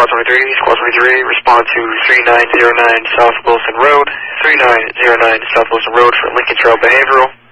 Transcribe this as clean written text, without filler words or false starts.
Squad 23. Squad 23, respond to 3909 South Wilson Road. 3909 South Wilson Road for Lincoln Trail Behavioral.